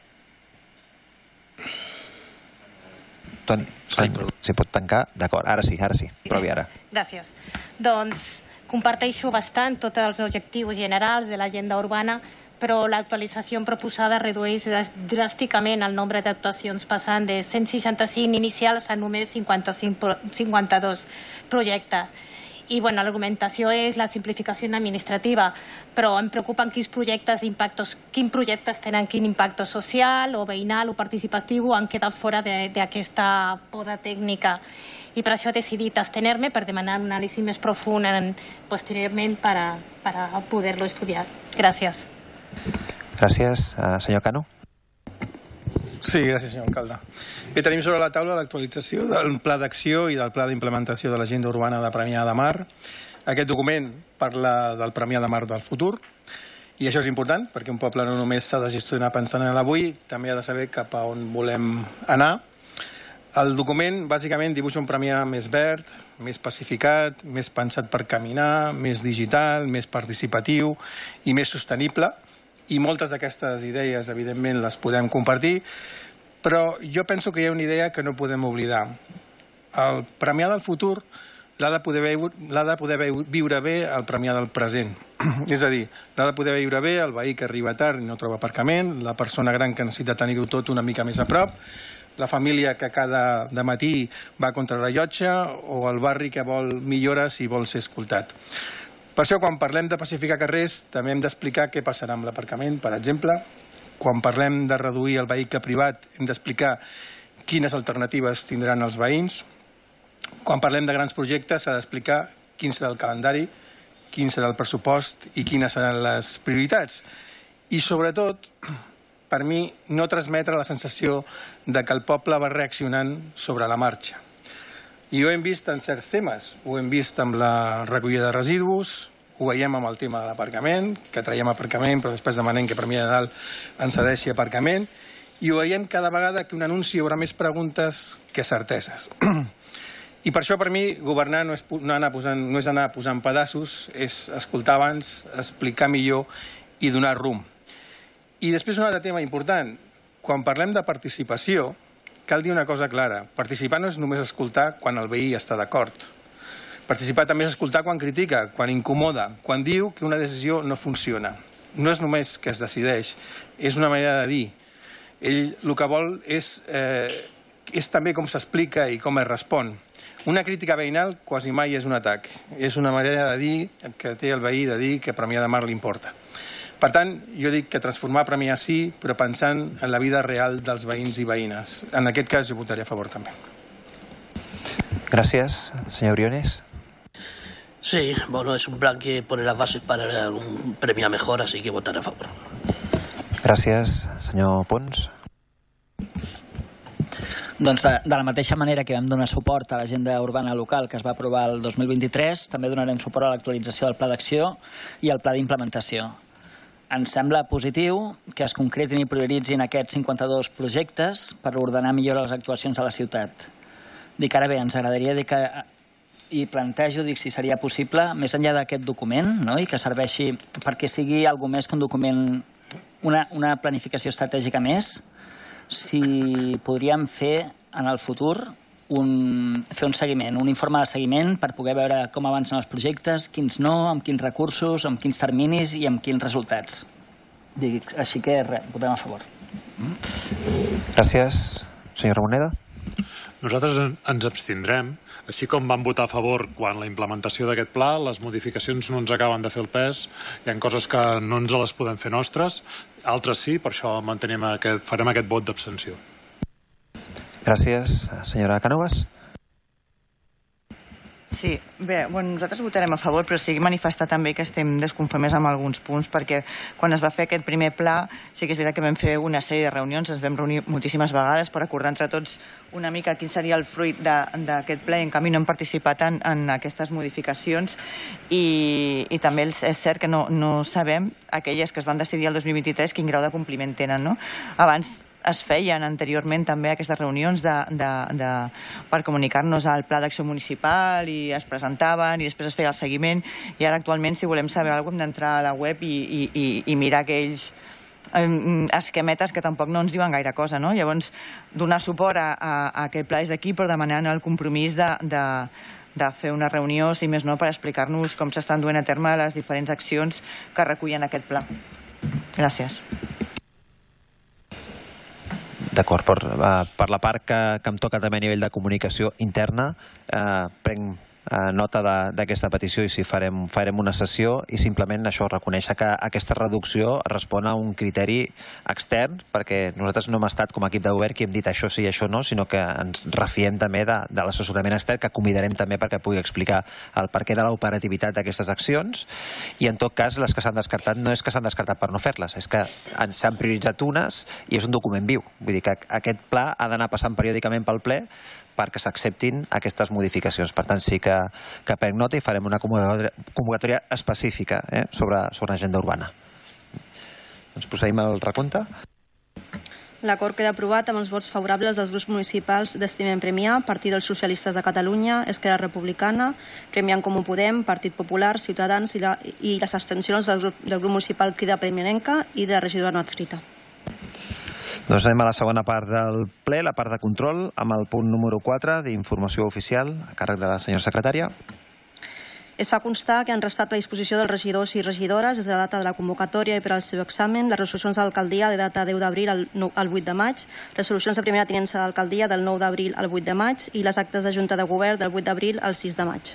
Toni, si pot tancar? D'acord, ara sí, provi ara. Gràcies. Doncs comparteixo bastant tots els objectius generals de l'agenda urbana, però l'actualització proposada redueix dràsticament el nombre d'actuacions, passant de 165 inicials a només 52 projectes. I l'argumentació és la simplificació administrativa, però em preocupen quin projectes tenen quin impacte social o veïnal o participatiu han quedat fora d'aquesta poda tècnica. I per això he decidit abstener-me per demanar una anàlisi més profund posteriorment per poder-lo estudiar. Gràcies. Gràcies. Senyor Cano? Sí, gràcies, senyor alcalde. Bé, tenim sobre la taula l'actualització del Pla d'Acció i del Pla d'Implementació de l'Agenda Urbana de Premià de Mar. Aquest document parla del Premià de Mar del futur, i això és important, perquè un poble no només s'ha de gestionar pensant en l'avui, també ha de saber cap a on volem anar. El document, bàsicament, dibuixa un Premià més verd, més pacificat, més pensat per caminar, més digital, més participatiu i més sostenible. I moltes d'aquestes idees, evidentment, les podem compartir, però jo penso que hi ha una idea que no podem oblidar. El Premià del futur l'ha de poder viure bé el Premià del present. És a dir, l'ha de poder viure bé el veí que arriba tard i no troba aparcament, la persona gran que necessita tenir-ho tot una mica més a prop, la família que cada matí va contra rellotge o el barri que vol millores i vol ser escoltat. Per això, quan parlem de pacificar carrers, també hem d'explicar què passarà amb l'aparcament, per exemple. Quan parlem de reduir el vehicle privat, hem d'explicar quines alternatives tindran els veïns. Quan parlem de grans projectes, s'ha d'explicar quin serà el calendari, quin serà el pressupost i quines seran les prioritats. I, sobretot, per mi, no transmetre la sensació de que el poble va reaccionant sobre la marxa. I ho hem vist en certs temes. Ho hem vist amb la recollida de residus, ho veiem amb el tema de l'aparcament, que traiem aparcament però després demanem que Premià de Dalt ens cedeixi aparcament, i ho veiem cada vegada que un anunci hi haurà més preguntes que certeses. I per això, per mi, governar no és anar posant pedaços, és escoltar abans, explicar millor i donar rumb. I després un altre tema important. Quan parlem de participació, cal dir una cosa clara. Participar no és només escoltar quan el veí està d'acord. Participar també és escoltar quan critica, quan incomoda, quan diu que una decisió no funciona. No és només que es decideix, és una manera de dir. Ell el que vol és també com s'explica i com es respon. Una crítica veïnal quasi mai és un atac. És una manera de dir que té el veí de dir que Premià de Mar li importa. Per tant, jo dic que transformar Premià sí, però pensant en la vida real dels veïns i veïnes. En aquest cas jo votaré a favor també. Gràcies. Senyor Briones. Sí, bueno, es un plan que pone las bases para un Premià mejor, así que votaré a favor. Gràcies. Senyor Pons. Doncs de la mateixa manera que vam donar suport a l'agenda urbana local que es va aprovar el 2023, també donarem suport a l'actualització del pla d'acció i al pla d'implementació. Ens sembla positiu que es concretin i prioritzin aquests 52 projectes per ordenar millor les actuacions a la ciutat. Dic ara bé, ens agradaria dir que, i plantejo, dic si seria possible, més enllà d'aquest document, no? I que serveixi perquè sigui alguna més que un document, una planificació estratègica més, si podríem fer en el futur fer un seguiment, un informe de seguiment per poder veure com avancen els projectes, quins no, amb quins recursos, amb quins terminis i amb quins resultats. Així que votem a favor. Gràcies. Senyor Ramoneda. Nosaltres ens abstindrem, així com vam votar a favor quan la implementació d'aquest pla, les modificacions no ens acaben de fer el pes, hi ha coses que no ens les podem fer nostres, altres sí, per això farem aquest vot d'abstenció. Gràcies. Senyora Cánovas. Sí, bé, bueno, nosaltres votarem a favor, però sí manifestar també que estem desconformes amb alguns punts, perquè quan es va fer aquest primer pla, sí que és veritat que vam fer una sèrie de reunions, ens vam reunir moltíssimes vegades per acordar entre tots una mica quin seria el fruit d'aquest ple, i en canvi no hem participat en aquestes modificacions, i també és cert que no sabem aquelles que es van decidir el 2023 quin grau de compliment tenen, no? Abans es feien anteriorment també aquestes reunions per comunicar-nos al pla d'acció municipal i es presentaven i després es feia el seguiment, i ara actualment si volem saber alguna cosa hem d'entrar a la web i mirar aquells esquemetes que tampoc no ens diuen gaire cosa, no? Llavors, donar suport a aquest pla és d'aquí, però demanant el compromís de fer una reunió, si més no, per explicar-nos com s'estan duent a terme les diferents accions que recullen aquest pla. Gràcies. D'acord, per la part que em toca també a nivell de comunicació interna, prenc nota d'aquesta petició i farem una sessió i simplement això, reconèixer que aquesta reducció respon a un criteri extern, perquè nosaltres no hem estat com a equip de govern qui hem dit això sí i això no, sinó que ens refiem també de l'assessorament extern, que convidarem també perquè pugui explicar el perquè de l'operativitat d'aquestes accions, i en tot cas les que s'han descartat no és que s'han descartat per no fer-les, és que s'han prioritzat unes i és un document viu. Vull dir que aquest pla ha d'anar passant periòdicament pel ple perquè s'acceptin aquestes modificacions. Per tant, sí que prenc nota i farem una convocatòria específica sobre agenda urbana. Doncs procedim al recompte. L'acord queda aprovat amb els vots favorables dels grups municipals d'Estimem Premià, Partit dels Socialistes de Catalunya, Esquerra Republicana, Premià en Comú Podem, Partit Popular, Ciutadans i les abstencions del grup municipal Crida Premianenca i de la regidora no adscrita. Doncs anem a la segona part del ple, la part de control, amb el punt número 4 d'informació oficial a càrrec de la senyora secretària. Es fa constar que han restat a disposició dels regidors i regidores des de la data de la convocatòria i per al seu examen les resolucions d'alcaldia de data 10 d'abril al 8 de maig, resolucions de primera tinença d'alcaldia del 9 d'abril al 8 de maig i les actes de Junta de Govern del 8 d'abril al 6 de maig.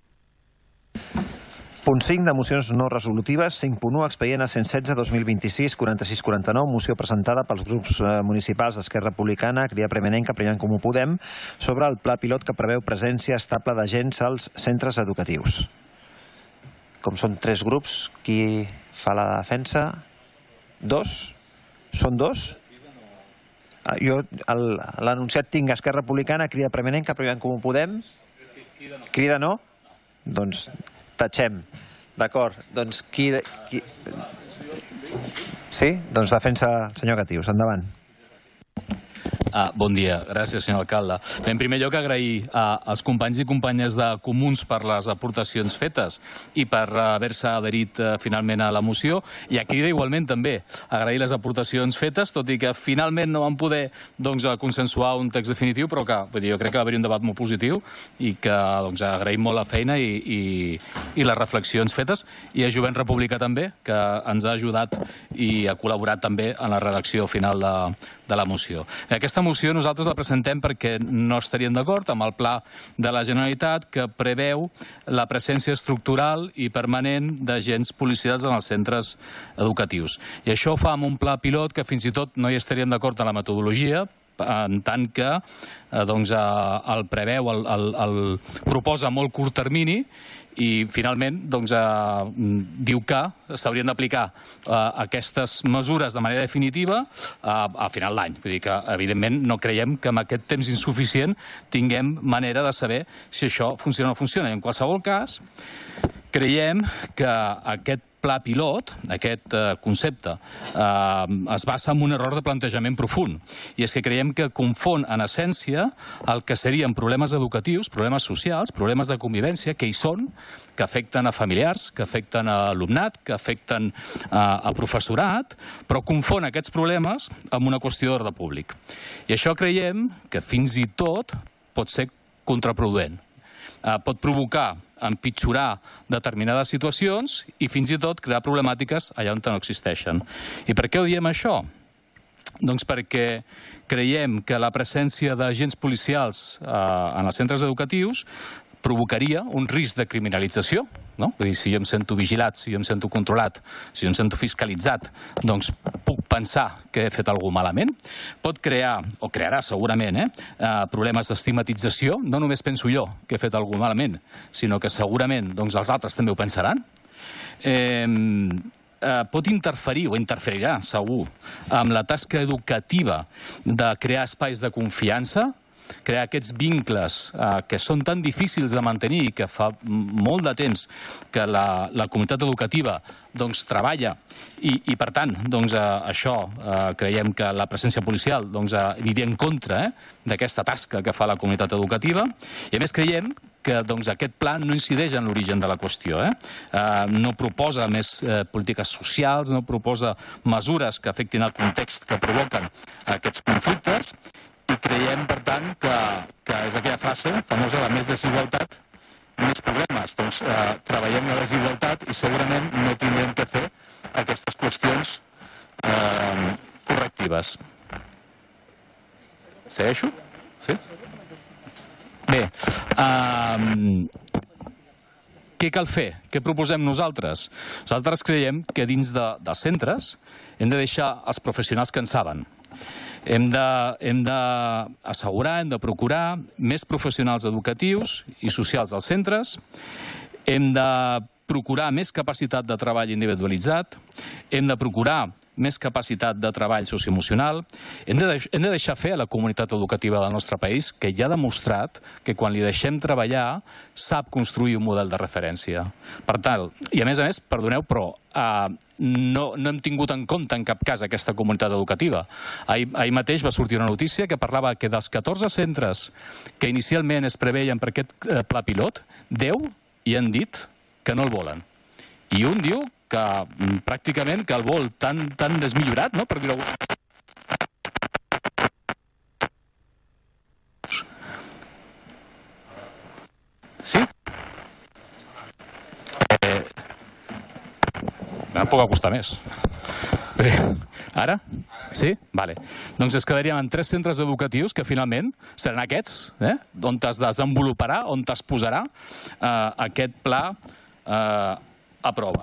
Punt 5 de mocions no resolutives, 5.1, expedient a 116-2026, 46-49, moció presentada pels grups municipals d'Esquerra Republicana, Crida Premianenca, Premià en Comú Podem, sobre el pla pilot que preveu presència estable d'agents als centres educatius. Com són 3 grups, qui fa la defensa? 2? Són 2? Jo l'anunciat tinc Esquerra Republicana, Crida Premianenca, Premià en Comú Podem. Crida no? Doncs tatxem. D'acord. Doncs qui... Sí? Doncs defensa el senyor Catius. Endavant. Bon dia. Gràcies, senyor alcalde. En primer lloc, agrair als companys i companyes de Comuns per les aportacions fetes i per haver-se adherit finalment a la moció, i a Crida igualment també agrair les aportacions fetes, tot i que finalment no vam poder consensuar un text definitiu, però que jo crec que va haver-hi un debat molt positiu i que agraïm molt la feina i les reflexions fetes, i a Jovent Republicà també, que ens ha ajudat i ha col·laborat també en la redacció final de la moció. Aquesta moció nosaltres la presentem perquè no estaríem d'acord amb el pla de la Generalitat que preveu la presència estructural i permanent d'agents policials en els centres educatius. I això ho fa amb un pla pilot que fins i tot no hi estaríem d'acord en la metodologia, en tant que el preveu, el proposa a molt curt termini i finalment diu que s'haurien d'aplicar aquestes mesures de manera definitiva a final d'any. Vull dir que, evidentment, no creiem que amb aquest temps insuficient tinguem manera de saber si això funciona o no funciona. I en qualsevol cas, creiem que aquest pla pilot, aquest concepte, es basa en un error de plantejament profund. I és que creiem que confon, en essència, el que serien problemes educatius, problemes socials, problemes de convivència, que hi són, que afecten a familiars, que afecten a alumnat, que afecten a professorat, però confon aquests problemes amb una qüestió d'ordre públic. I això creiem que fins i tot pot ser contraproduent. Pot provocar empitjorar determinades situacions i fins i tot crear problemàtiques allà on no existeixen. I per què ho diem això? Doncs perquè creiem que la presència d'agents policials en els centres educatius provocaria un risc de criminalització. Vull dir, si jo em sento vigilat, si jo em sento controlat, si jo em sento fiscalitzat, doncs puc pensar que he fet alguna cosa malament. Pot crear, o crearà segurament, problemes d'estigmatització. No només penso jo que he fet alguna cosa malament, sinó que segurament els altres també ho pensaran. Pot interferir, o interferirà segur, amb la tasca educativa de crear espais de confiança, crear aquests vincles que són tan difícils de mantenir i que fa molt de temps que la comunitat educativa treballa i per tant això creiem que la presència policial aniria en contra d'aquesta tasca que fa la comunitat educativa, i a més creiem que aquest pla no incideix en l'origen de la qüestió. No proposa més polítiques socials, no proposa mesures que afectin el context que provoquen aquests conflictes, i creiem, per tant, que és aquella frase famosa de més desigualtat, més problemes. Doncs treballem la desigualtat i segurament no tindrem que fer aquestes qüestions correctives. Segueixo? Sí? Bé, Què cal fer? Què proposem nosaltres? Nosaltres creiem que dins dels centres hem de deixar els professionals que en saben. Hem d'assegurar, hem de procurar més professionals educatius i socials als centres, hem de procurar més capacitat de treball individualitzat, hem de procurar més capacitat de treball socioemocional, hem de deixar fer a la comunitat educativa del nostre país, que ja ha demostrat que quan li deixem treballar sap construir un model de referència. Per tant, i a més, perdoneu, però no hem tingut en compte en cap cas aquesta comunitat educativa. Ahir mateix va sortir una notícia que parlava que dels 14 centres que inicialment es preveien per aquest pla pilot, 10 hi han dit que no el volen. I un diu que pràcticament que el vol tan desmillorat, no?, per dir-ho. Sí? Em puc acostar més. Ara? Sí? Vale. Doncs es quedaríem en 3 centres educatius que finalment seran aquests, on es desenvoluparà, on es posarà aquest pla a prova.